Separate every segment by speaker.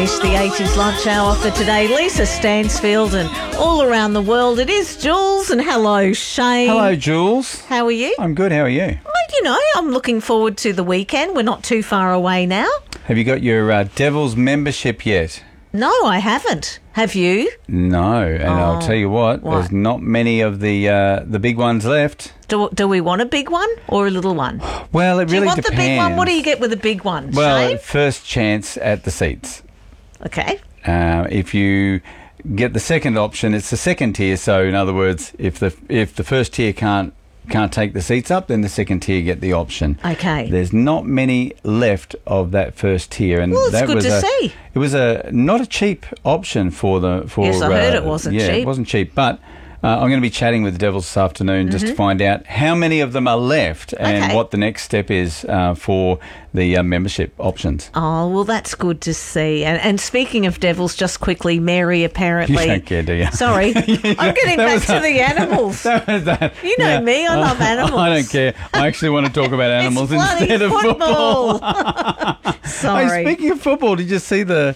Speaker 1: finish the 80s lunch hour for today. Lisa Stansfield and all around the world. It is Jules and hello, Shane.
Speaker 2: Hello, Jules.
Speaker 1: How are you?
Speaker 2: I'm good. How are you?
Speaker 1: Well, you know, I'm looking forward to the weekend. We're not too far away now.
Speaker 2: Have you got your Devils membership yet?
Speaker 1: No, I haven't. Have you?
Speaker 2: No, and I'll tell you what, there's not many of the big ones left.
Speaker 1: Do we want a big one or a little one?
Speaker 2: Well, it
Speaker 1: Do you
Speaker 2: really
Speaker 1: want
Speaker 2: depends.
Speaker 1: the big one? What do you get with a big one,
Speaker 2: Well,
Speaker 1: Shane?
Speaker 2: first chance at the seats.
Speaker 1: Okay.
Speaker 2: If you get the second option, it's the second tier. So, in other words, if the first tier can't take the seats up, then the second tier get the option.
Speaker 1: Okay.
Speaker 2: There's not many left of that first tier, and
Speaker 1: Well, it's
Speaker 2: that
Speaker 1: good
Speaker 2: was
Speaker 1: to see.
Speaker 2: It was not a cheap option for.
Speaker 1: Yes, I heard it wasn't cheap.
Speaker 2: Yeah, it wasn't cheap, but. I'm going to be chatting with the Devils this afternoon just to find out how many of them are left and what the next step is for the membership options.
Speaker 1: Oh, well, that's good to see. And speaking of Devils, just quickly, Mary apparently...
Speaker 2: You don't care, do you?
Speaker 1: Sorry. I'm getting back to the animals.
Speaker 2: That was that.
Speaker 1: You know me, I love animals.
Speaker 2: I don't care. I actually want to talk about animals instead of football.
Speaker 1: Sorry.
Speaker 2: Hey, speaking of football, did you see the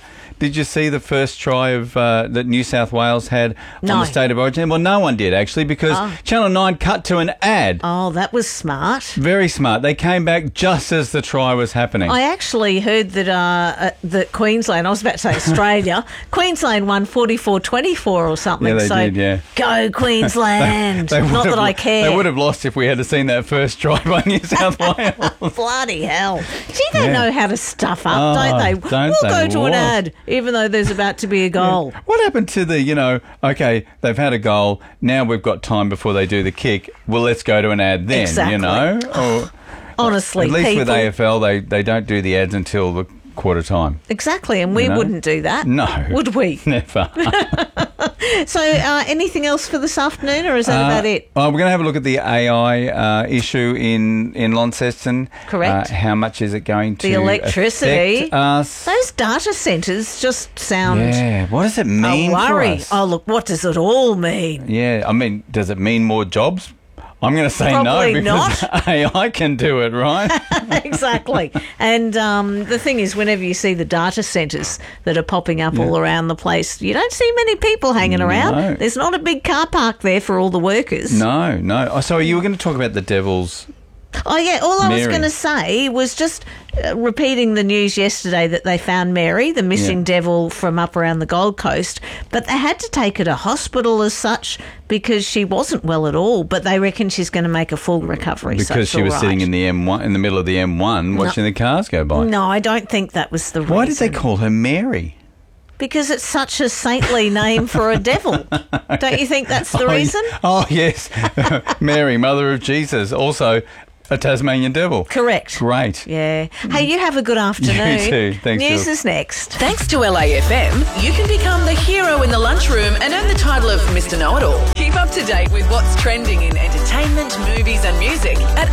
Speaker 2: first try of that New South Wales had on the State of Origin? Well, no one did, actually, because Channel 9 cut to an ad.
Speaker 1: Oh, that was smart.
Speaker 2: Very smart. They came back just as the try was happening.
Speaker 1: I actually heard that Queensland, I was about to say Australia, Queensland won 44-24 or something.
Speaker 2: Yeah, they did, yeah.
Speaker 1: Go Queensland. Not that I care.
Speaker 2: They would have lost if we had seen that first try by New South Wales.
Speaker 1: Bloody hell. See, they know how to stuff up, don't they? We'll go to an ad, even though there's about to be a goal.
Speaker 2: Yeah. What happened to okay, they've had a goal, now we've got time before they do the kick, well, let's go to an ad then,
Speaker 1: exactly.
Speaker 2: Or,
Speaker 1: honestly,
Speaker 2: at least with AFL, they don't do the ads until the quarter time.
Speaker 1: Exactly, and we wouldn't do that.
Speaker 2: No.
Speaker 1: Would we?
Speaker 2: Never.
Speaker 1: So anything else for this afternoon, or is that about it?
Speaker 2: We're going to have a look at the AI issue in Launceston.
Speaker 1: Correct.
Speaker 2: How much is it going to
Speaker 1: the electricity
Speaker 2: affect us?
Speaker 1: Those data centres just sound...
Speaker 2: Yeah, what does it mean
Speaker 1: a worry.
Speaker 2: for us?
Speaker 1: Oh, look, what does it all mean?
Speaker 2: Yeah, I mean, does it mean more jobs? I'm going to say
Speaker 1: Probably
Speaker 2: no because
Speaker 1: not.
Speaker 2: AI can do it, right?
Speaker 1: Exactly. And the thing is, whenever you see the data centres that are popping up all around the place, you don't see many people hanging around. There's not a big car park there for all the workers.
Speaker 2: No. Oh, so you were going to talk about the Devils...
Speaker 1: Oh, yeah. All I was
Speaker 2: Mary.
Speaker 1: going to say was just repeating the news yesterday that they found Mary, the missing devil from up around the Gold Coast, but they had to take her to hospital as such because she wasn't well at all, but they reckon she's going to make a full recovery.
Speaker 2: Because she was sitting in the M1, in the middle of the M1 watching the cars go by.
Speaker 1: No, I don't think that was the reason.
Speaker 2: Why did they call her Mary?
Speaker 1: Because it's such a saintly name for a devil. Don't you think that's the reason?
Speaker 2: Oh, yes. Mary, Mother of Jesus. Also... a Tasmanian devil.
Speaker 1: Correct.
Speaker 2: Great.
Speaker 1: Yeah. Hey, you have a good afternoon.
Speaker 2: You too. Thanks,
Speaker 1: News
Speaker 2: Jill.
Speaker 1: is next.
Speaker 3: Thanks to LAFM, you can become the hero in the lunchroom and earn the title of Mr. Know-It-All. Keep up to date with what's trending in entertainment, movies and music at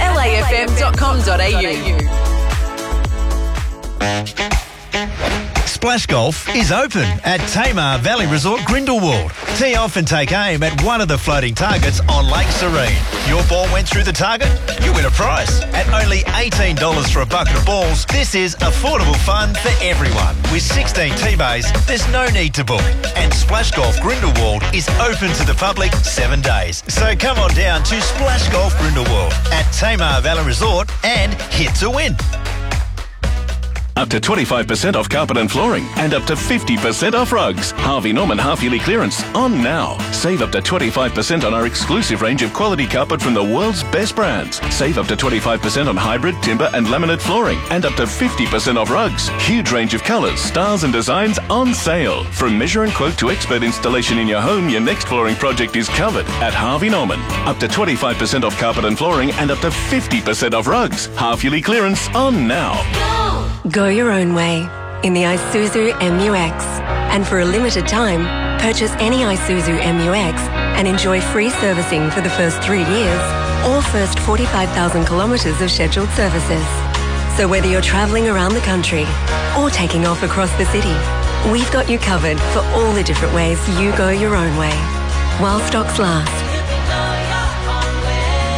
Speaker 3: lafm.com.au.
Speaker 4: Splash Golf is open at Tamar Valley Resort Grindelwald. Tee off and take aim at one of the floating targets on Lake Serene. Your ball went through the target, you win a prize. At only $18 for a bucket of balls, this is affordable fun for everyone. With 16 tee bays, there's no need to book. And Splash Golf Grindelwald is open to the public 7 days. So come on down to Splash Golf Grindelwald at Tamar Valley Resort and hit to win.
Speaker 5: Up to 25% off carpet and flooring and up to 50% off rugs. Harvey Norman half-yearly clearance on now. Save up to 25% on our exclusive range of quality carpet from the world's best brands. Save up to 25% on hybrid, timber and laminate flooring and up to 50% off rugs. Huge range of colours, styles and designs on sale. From measure and quote to expert installation in your home, your next flooring project is covered at Harvey Norman. Up to 25% off carpet and flooring and up to 50% off rugs. Half-yearly clearance on now.
Speaker 6: Go your own way in the Isuzu MU-X. And for a limited time, purchase any Isuzu MU-X and enjoy free servicing for the first 3 years or first 45,000 kilometres of scheduled services. So whether you're travelling around the country or taking off across the city, we've got you covered for all the different ways you go your own way. While stocks last.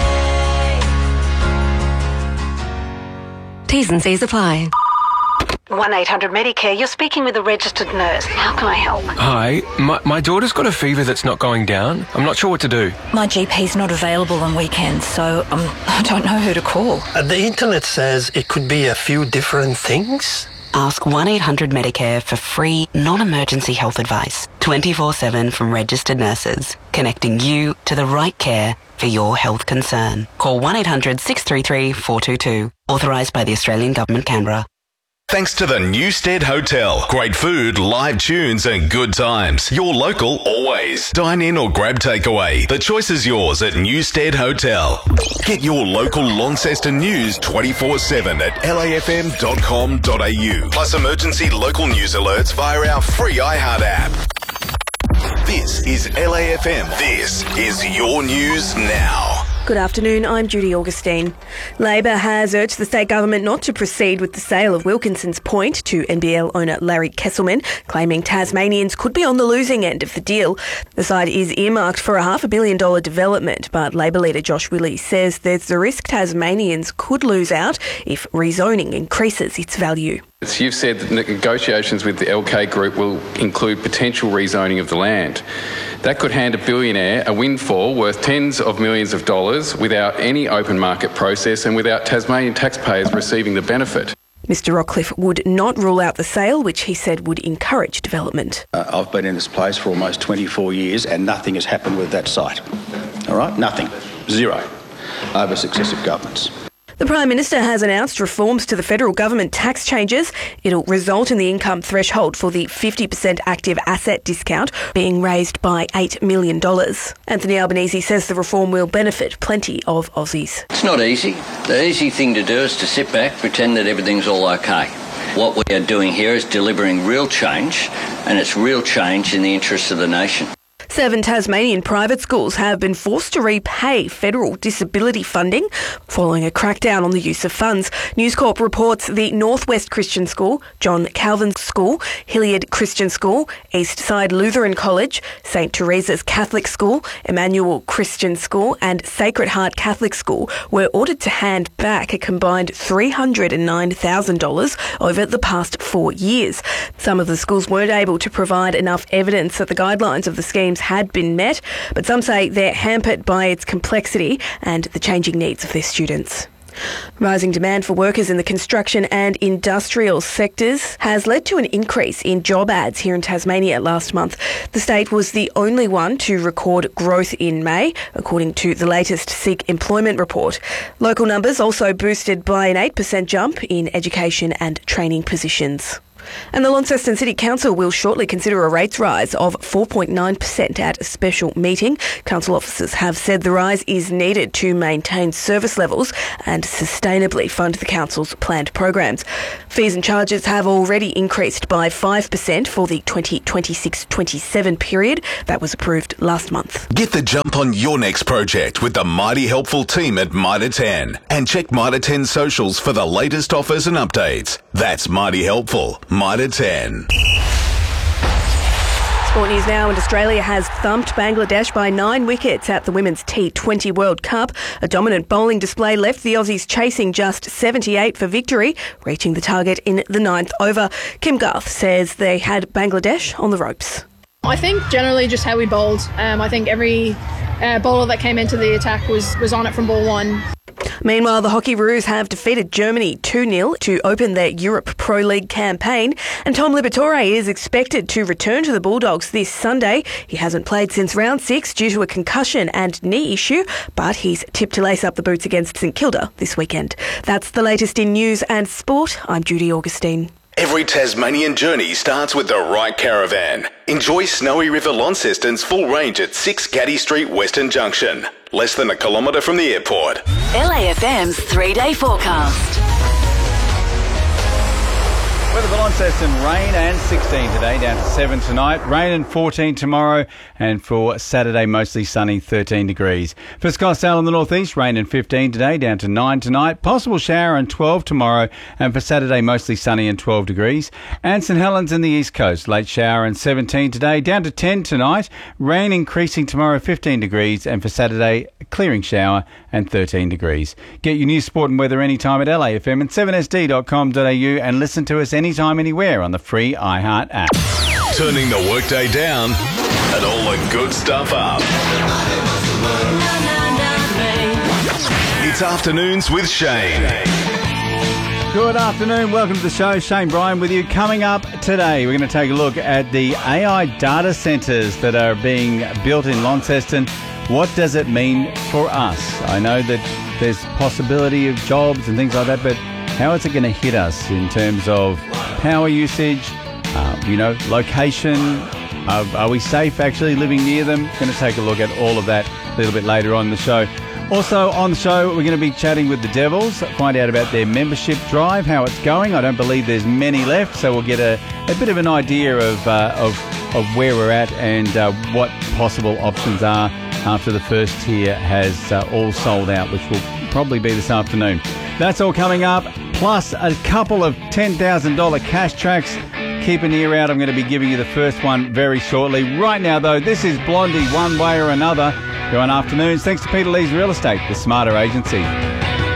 Speaker 6: T's and C's apply.
Speaker 7: 1-800-Medicare, you're speaking with a registered nurse. How can I help?
Speaker 8: Hi, my daughter's got a fever that's not going down. I'm not sure what to do.
Speaker 9: My GP's not available on weekends, so I don't know who to call.
Speaker 10: The internet says it could be a few different things.
Speaker 11: Ask 1-800-Medicare for free, non-emergency health advice, 24/7 from registered nurses, connecting you to the right care for your health concern. Call 1-800-633-422, authorised by the Australian Government, Canberra.
Speaker 12: Thanks to the Newstead Hotel. Great food, live tunes and good times. Your local always. Dine in or grab takeaway. The choice is yours at Newstead Hotel. Get your local Launceston news 24/7 at lafm.com.au. Plus emergency local news alerts via our free iHeart app. This is LAFM. This is your news now.
Speaker 13: Good afternoon, I'm Judy Augustine. Labor has urged the state government not to proceed with the sale of Wilkinson's Point to NBL owner Larry Kesselman, claiming Tasmanians could be on the losing end of the deal. The site is earmarked for a $500 million development, but Labor leader Josh Willey says there's the risk Tasmanians could lose out if rezoning increases its value.
Speaker 14: You've said that negotiations with the LK Group will include potential rezoning of the land. That could hand a billionaire a windfall worth tens of millions of dollars without any open market process and without Tasmanian taxpayers receiving the benefit.
Speaker 13: Mr Rockcliffe would not rule out the sale, which he said would encourage development.
Speaker 15: I've been in this place for almost 24 years and nothing has happened with that site. All right? Nothing. Zero. Over successive governments.
Speaker 13: The Prime Minister has announced reforms to the federal government tax changes. It'll result in the income threshold for the 50% active asset discount being raised by $8 million. Anthony Albanese says the reform will benefit plenty of Aussies.
Speaker 16: It's not easy. The easy thing to do is to sit back, pretend that everything's all okay. What we are doing here is delivering real change, and it's real change in the interests of the nation.
Speaker 13: 7 Tasmanian private schools have been forced to repay federal disability funding following a crackdown on the use of funds. News Corp reports the Northwest Christian School, John Calvin School, Hilliard Christian School, Eastside Lutheran College, St Teresa's Catholic School, Emmanuel Christian School and Sacred Heart Catholic School were ordered to hand back a combined $309,000 over the past 4 years. Some of the schools weren't able to provide enough evidence that the guidelines of the schemes had been met, but some say they're hampered by its complexity and the changing needs of their students. Rising demand for workers in the construction and industrial sectors has led to an increase in job ads here in Tasmania last month. The state was the only one to record growth in May, according to the latest SEEK employment report. Local numbers also boosted by an 8% jump in education and training positions. And the Launceston City Council will shortly consider a rates rise of 4.9% at a special meeting. Council officers have said the rise is needed to maintain service levels and sustainably fund the council's planned programs. Fees and charges have already increased by 5% for the 2026-27 period. That was approved last month.
Speaker 12: Get the jump on your next project with the Mighty Helpful team at Mitre 10. And check Mitre 10 socials for the latest offers and updates. That's Mighty Helpful. Mitre 10.
Speaker 13: Sport news now, and Australia has thumped Bangladesh by 9 wickets at the Women's T20 World Cup. A dominant bowling display left the Aussies chasing just 78 for victory, reaching the target in the 9th over. Kim Garth says they had Bangladesh on the ropes.
Speaker 17: I think generally just how we bowled. I think every bowler that came into the attack was on it from ball one.
Speaker 13: Meanwhile, the Hockeyroos have defeated Germany 2-0 to open their Europe Pro League campaign, and Tom Liberatore is expected to return to the Bulldogs this Sunday. He hasn't played since round 6 due to a concussion and knee issue, but he's tipped to lace up the boots against St Kilda this weekend. That's the latest in news and sport. I'm Judy Augustine.
Speaker 12: Every Tasmanian journey starts with the right caravan. Enjoy Snowy River Launceston's full range at 6 Gaddy Street, Western Junction. Less than a kilometre from the airport.
Speaker 3: LAFM's 3-day forecast.
Speaker 2: Weather for Launceston, rain and 16 today, down to 7 tonight. Rain and 14 tomorrow, and for Saturday, mostly sunny, 13 degrees. For Scottsdale in the northeast, rain and 15 today, down to 9 tonight. Possible shower and 12 tomorrow, and for Saturday, mostly sunny and 12 degrees. And St Helens in the east coast, late shower and 17 today, down to 10 tonight. Rain increasing tomorrow, 15 degrees, and for Saturday, clearing shower and 13 degrees. Get your news, sport and weather anytime at LAFM and 7sd.com.au, and listen to us anytime, anywhere on the free iHeart app.
Speaker 12: Turning the workday down and all the good stuff up. It's Afternoons with Shane.
Speaker 2: Good afternoon. Welcome to the show. Shane Bryan with you. Coming up today, we're going to take a look at the AI data centres that are being built in Launceston. What does it mean for us? I know that there's possibility of jobs and things like that, but how is it going to hit us in terms of power usage, location? Are we safe actually living near them? Going to take a look at all of that a little bit later on in the show. Also on the show, we're going to be chatting with the Devils, find out about their membership drive, how it's going. I don't believe there's many left, so we'll get a bit of an idea of where we're at and what possible options are after the first tier has all sold out, which will probably be this afternoon. That's all coming up, plus a couple of $10,000 cash tracks. Keep an ear out. I'm going to be giving you the first one very shortly. Right now, though, this is Blondie, One Way or Another. You're on Afternoons. Thanks to Peter Lee's Real Estate, the smarter agency.